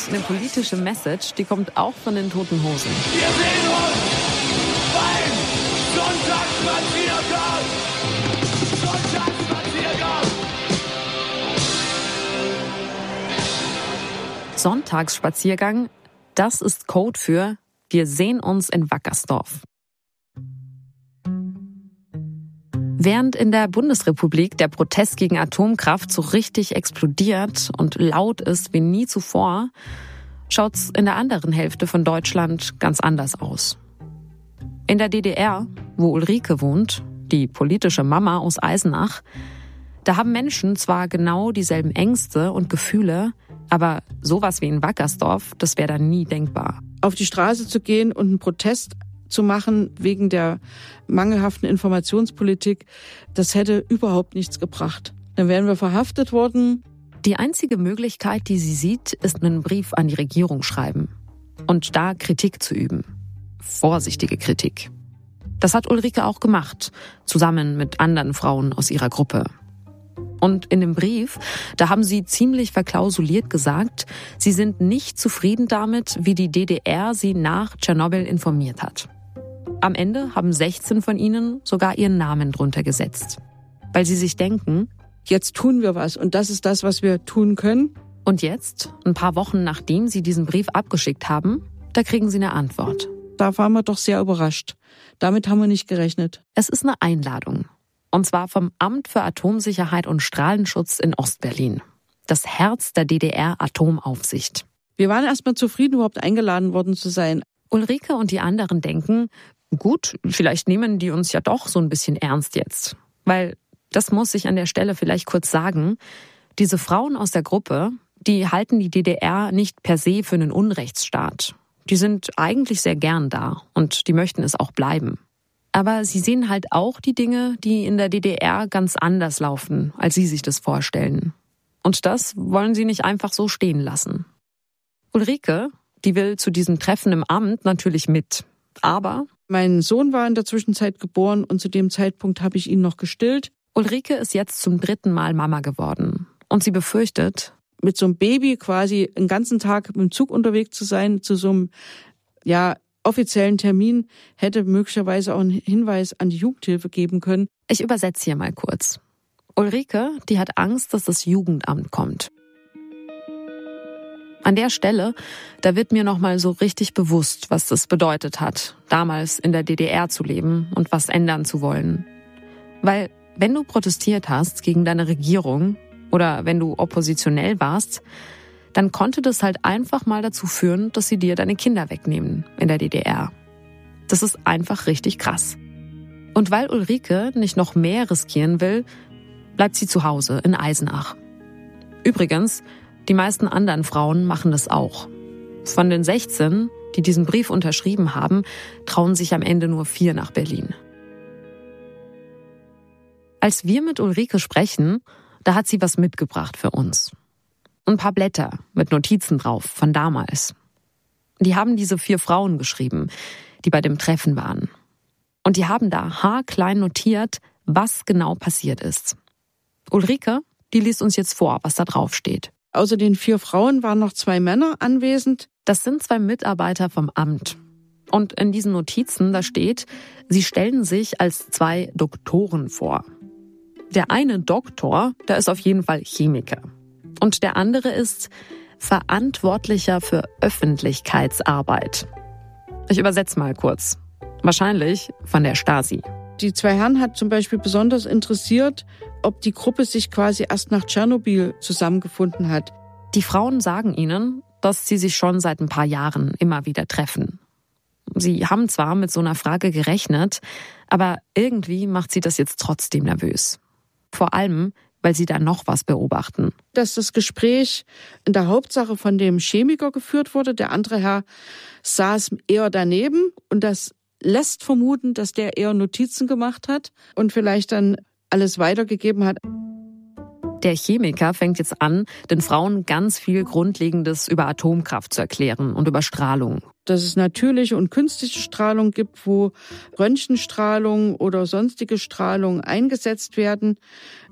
eine politische Message, die kommt auch von den Toten Hosen. Wir sehen uns beim Sonntagsspaziergang. Sonntagsspaziergang, das ist Code für wir sehen uns in Wackersdorf. Während in der Bundesrepublik der Protest gegen Atomkraft so richtig explodiert und laut ist wie nie zuvor, schaut's in der anderen Hälfte von Deutschland ganz anders aus. In der DDR, wo Ulrike wohnt, die politische Mama aus Eisenach, da haben Menschen zwar genau dieselben Ängste und Gefühle, aber sowas wie in Wackersdorf, das wäre da nie denkbar. Auf die Straße zu gehen und einen Protest zu machen wegen der mangelhaften Informationspolitik, das hätte überhaupt nichts gebracht. Dann wären wir verhaftet worden. Die einzige Möglichkeit, die sie sieht, ist einen Brief an die Regierung schreiben und da Kritik zu üben. Vorsichtige Kritik. Das hat Ulrike auch gemacht, zusammen mit anderen Frauen aus ihrer Gruppe. Und in dem Brief, da haben sie ziemlich verklausuliert gesagt, sie sind nicht zufrieden damit, wie die DDR sie nach Tschernobyl informiert hat. Am Ende haben 16 von ihnen sogar ihren Namen drunter gesetzt. Weil sie sich denken, jetzt tun wir was und das ist das, was wir tun können. Und jetzt, ein paar Wochen nachdem sie diesen Brief abgeschickt haben, da kriegen sie eine Antwort. Da waren wir doch sehr überrascht. Damit haben wir nicht gerechnet. Es ist eine Einladung. Und zwar vom Amt für Atomsicherheit und Strahlenschutz in Ostberlin. Das Herz der DDR-Atomaufsicht. Wir waren erstmal zufrieden, überhaupt eingeladen worden zu sein. Ulrike und die anderen denken, gut, vielleicht nehmen die uns ja doch so ein bisschen ernst jetzt. Weil, das muss ich an der Stelle vielleicht kurz sagen, diese Frauen aus der Gruppe, die halten die DDR nicht per se für einen Unrechtsstaat. Die sind eigentlich sehr gern da und die möchten es auch bleiben. Aber sie sehen halt auch die Dinge, die in der DDR ganz anders laufen, als sie sich das vorstellen. Und das wollen sie nicht einfach so stehen lassen. Ulrike, die will zu diesem Treffen im Amt natürlich mit. Aber mein Sohn war in der Zwischenzeit geboren und zu dem Zeitpunkt habe ich ihn noch gestillt. Ulrike ist jetzt zum 3. Mal Mama geworden. Und sie befürchtet, mit so einem Baby quasi einen ganzen Tag mit dem Zug unterwegs zu sein, zu so einem, offiziellen Termin, hätte möglicherweise auch einen Hinweis an die Jugendhilfe geben können. Ich übersetze hier mal kurz. Ulrike, die hat Angst, dass das Jugendamt kommt. An der Stelle, da wird mir nochmal so richtig bewusst, was das bedeutet hat, damals in der DDR zu leben und was ändern zu wollen. Weil, wenn du protestiert hast gegen deine Regierung oder wenn du oppositionell warst, dann konnte das halt einfach mal dazu führen, dass sie dir deine Kinder wegnehmen in der DDR. Das ist einfach richtig krass. Und weil Ulrike nicht noch mehr riskieren will, bleibt sie zu Hause in Eisenach. Übrigens, die meisten anderen Frauen machen das auch. Von den 16, die diesen Brief unterschrieben haben, trauen sich am Ende nur 4 nach Berlin. Als wir mit Ulrike sprechen, da hat sie was mitgebracht für uns. Ein paar Blätter mit Notizen drauf von damals. Die haben diese 4 Frauen geschrieben, die bei dem Treffen waren. Und die haben da haarklein notiert, was genau passiert ist. Ulrike, die liest uns jetzt vor, was da drauf steht. Außer den 4 Frauen waren noch 2 Männer anwesend. Das sind 2 Mitarbeiter vom Amt. Und in diesen Notizen, da steht, sie stellen sich als 2 Doktoren vor. Der eine Doktor, der ist auf jeden Fall Chemiker. Und der andere ist Verantwortlicher für Öffentlichkeitsarbeit. Ich übersetze mal kurz. Wahrscheinlich von der Stasi. Die 2 Herren hat zum Beispiel besonders interessiert, ob die Gruppe sich quasi erst nach Tschernobyl zusammengefunden hat. Die Frauen sagen ihnen, dass sie sich schon seit ein paar Jahren immer wieder treffen. Sie haben zwar mit so einer Frage gerechnet, aber irgendwie macht sie das jetzt trotzdem nervös. Vor allem, weil sie da noch was beobachten. Dass das Gespräch in der Hauptsache von dem Chemiker geführt wurde. Der andere Herr saß eher daneben und das lässt vermuten, dass der eher Notizen gemacht hat und vielleicht dann alles weitergegeben hat. Der Chemiker fängt jetzt an, den Frauen ganz viel Grundlegendes über Atomkraft zu erklären und über Strahlung. Dass es natürliche und künstliche Strahlung gibt, wo Röntgenstrahlung oder sonstige Strahlung eingesetzt werden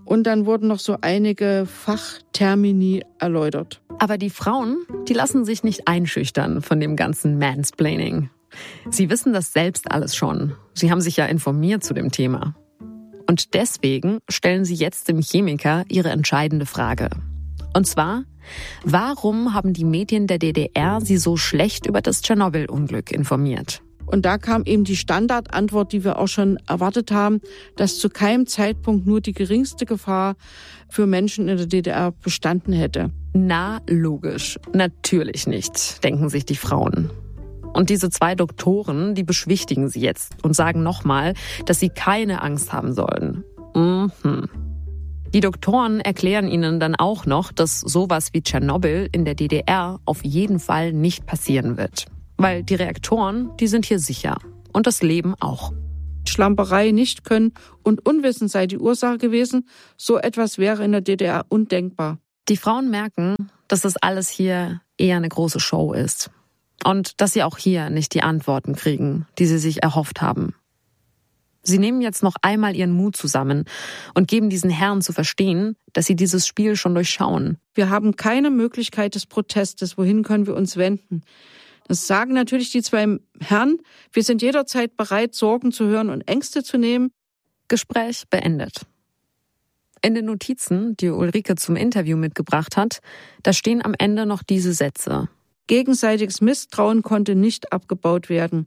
Und dann wurden noch so einige Fachtermini erläutert. Aber die Frauen, die lassen sich nicht einschüchtern von dem ganzen Mansplaining. Sie wissen das selbst alles schon. Sie haben sich ja informiert zu dem Thema. Und deswegen stellen sie jetzt dem Chemiker ihre entscheidende Frage. Und zwar, warum haben die Medien der DDR sie so schlecht über das Tschernobyl-Unglück informiert? Und da kam eben die Standardantwort, die wir auch schon erwartet haben, dass zu keinem Zeitpunkt nur die geringste Gefahr für Menschen in der DDR bestanden hätte. Na, logisch. Natürlich nicht, denken sich die Frauen. Und diese 2 Doktoren, die beschwichtigen sie jetzt und sagen nochmal, dass sie keine Angst haben sollen. Die Doktoren erklären ihnen dann auch noch, dass sowas wie Tschernobyl in der DDR auf jeden Fall nicht passieren wird. Weil die Reaktoren, die sind hier sicher. Und das Leben auch. Schlamperei, nicht können und Unwissen sei die Ursache gewesen. So etwas wäre in der DDR undenkbar. Die Frauen merken, dass das alles hier eher eine große Show ist. Und dass sie auch hier nicht die Antworten kriegen, die sie sich erhofft haben. Sie nehmen jetzt noch einmal ihren Mut zusammen und geben diesen Herren zu verstehen, dass sie dieses Spiel schon durchschauen. Wir haben keine Möglichkeit des Protestes. Wohin können wir uns wenden? Das sagen natürlich die 2 Herren. Wir sind jederzeit bereit, Sorgen zu hören und Ängste zu nehmen. Gespräch beendet. In den Notizen, die Ulrike zum Interview mitgebracht hat, da stehen am Ende noch diese Sätze. Gegenseitiges Misstrauen konnte nicht abgebaut werden.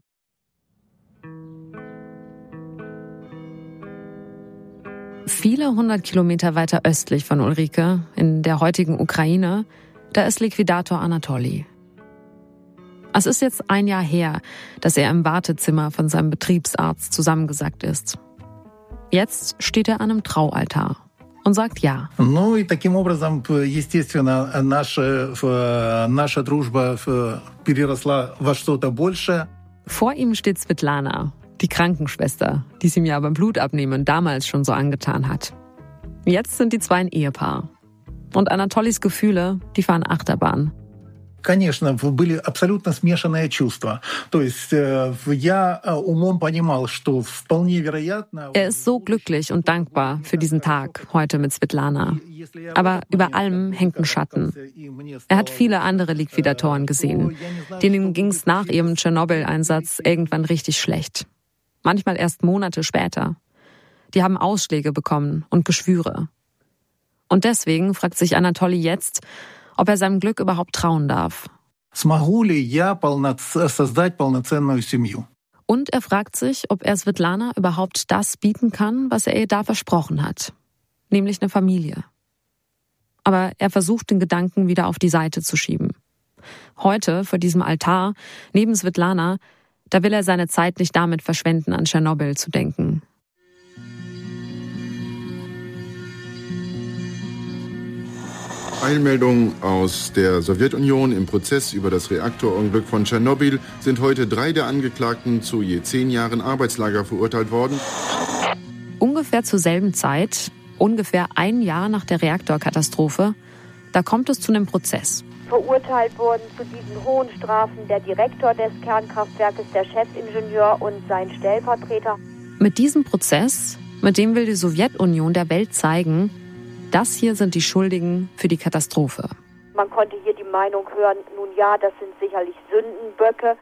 Viele 100 Kilometer weiter östlich von Ulrike, in der heutigen Ukraine, da ist Liquidator Anatoli. Es ist jetzt 1 Jahr her, dass er im Wartezimmer von seinem Betriebsarzt zusammengesackt ist. Jetzt steht er an einem Traualtar und sagt ja. Ну и таким образом, естественно, наша дружба переросла во что-то большее. Vor ihm steht Svetlana, die Krankenschwester, die es ihm ja beim Blutabnehmen damals schon so angetan hat. Jetzt sind die 2 ein Ehepaar. Und Anatolis Gefühle, die fahren Achterbahn. Конечно, были абсолютно смешанные чувства. То есть я умом понимал, что вполне вероятно... Er ist so glücklich und dankbar für diesen Tag heute mit Svetlana. Aber über allem hängt ein Schatten. Er hat viele andere Liquidatoren gesehen. Denen ging es nach ihrem Tschernobyl-Einsatz irgendwann richtig schlecht. Manchmal erst Monate später. Die haben Ausschläge bekommen und Geschwüre. Und deswegen fragt sich Anatoli jetzt, ob er seinem Glück überhaupt trauen darf. Смогу ли я создать полноценную семью? Und er fragt sich, ob er Svetlana überhaupt das bieten kann, was er ihr da versprochen hat. Nämlich eine Familie. Aber er versucht, den Gedanken wieder auf die Seite zu schieben. Heute, vor diesem Altar, neben Svetlana, da will er seine Zeit nicht damit verschwenden, an Tschernobyl zu denken. Eilmeldungen aus der Sowjetunion im Prozess über das Reaktorunglück von Tschernobyl sind heute 3 der Angeklagten zu je 10 Jahren Arbeitslager verurteilt worden. Ungefähr zur selben Zeit, ungefähr 1 Jahr nach der Reaktorkatastrophe, da kommt es zu einem Prozess. Verurteilt wurden zu diesen hohen Strafen der Direktor des Kernkraftwerkes, der Chefingenieur und sein Stellvertreter. Mit diesem Prozess, mit dem will die Sowjetunion der Welt zeigen, das hier sind die Schuldigen für die Katastrophe. Man konnte hier die Meinung hören, nun ja, das sind sicherlich Sündenböcke.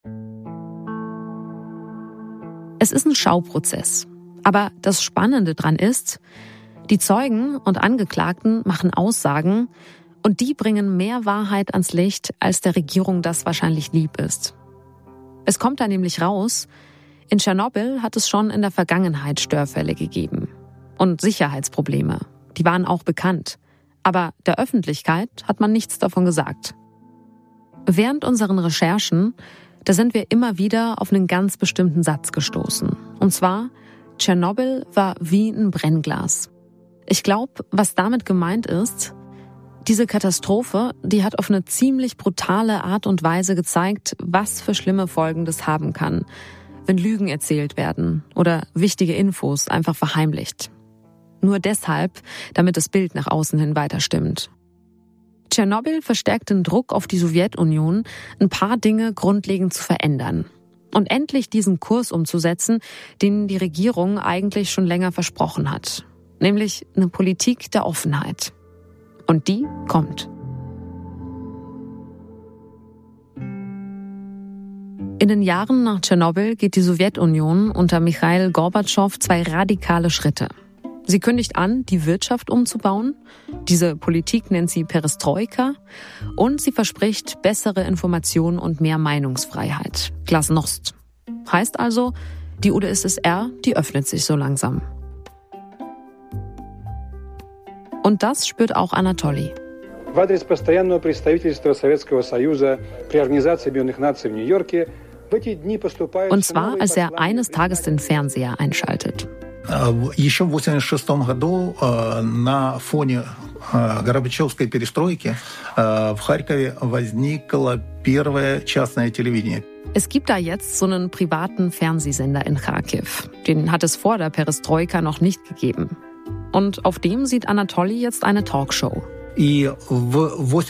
Es ist ein Schauprozess. Aber das Spannende dran ist, die Zeugen und Angeklagten machen Aussagen und die bringen mehr Wahrheit ans Licht, als der Regierung das wahrscheinlich lieb ist. Es kommt da nämlich raus, in Tschernobyl hat es schon in der Vergangenheit Störfälle gegeben und Sicherheitsprobleme. Die waren auch bekannt. Aber der Öffentlichkeit hat man nichts davon gesagt. Während unseren Recherchen, da sind wir immer wieder auf einen ganz bestimmten Satz gestoßen. Und zwar, Tschernobyl war wie ein Brennglas. Ich glaube, was damit gemeint ist, diese Katastrophe, die hat auf eine ziemlich brutale Art und Weise gezeigt, was für schlimme Folgen das haben kann, wenn Lügen erzählt werden oder wichtige Infos einfach verheimlicht. Nur deshalb, damit das Bild nach außen hin weiter stimmt. Tschernobyl verstärkt den Druck auf die Sowjetunion, ein paar Dinge grundlegend zu verändern und endlich diesen Kurs umzusetzen, den die Regierung eigentlich schon länger versprochen hat. nämlich eine Politik der Offenheit. Und die kommt. In den Jahren nach Tschernobyl geht die Sowjetunion unter Michail Gorbatschow 2 radikale Schritte. Sie kündigt an, die Wirtschaft umzubauen. Diese Politik nennt sie Perestroika. Und sie verspricht bessere Informationen und mehr Meinungsfreiheit. Glasnost. Heißt also, die UdSSR, die öffnet sich so langsam. Und das spürt auch Anatoli. В адрес постоянного представительства Советского Союза при Организации Объединенных Наций в Нью-Йорке в эти дни поступают... Und zwar, als er eines Tages den Fernseher einschaltet. Еще в 1986 году на фоне Горбачевской перестройки в Харькове возникло первое частное телевидение. Es gibt da jetzt so einen privaten Fernsehsender in Kharkiv. Den hat es vor der Perestroika noch nicht gegeben. Und auf dem sieht Anatoli jetzt eine Talkshow. И в